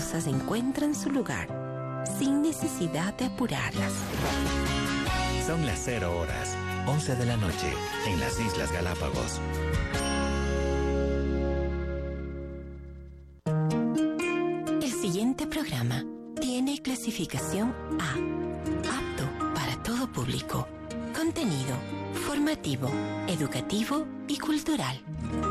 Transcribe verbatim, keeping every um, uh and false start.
cosas encuentran su lugar, sin necesidad de apurarlas. Son las cero horas, once de la noche, en las Islas Galápagos. El siguiente programa tiene clasificación A, apto para todo público. Contenido formativo, educativo y cultural.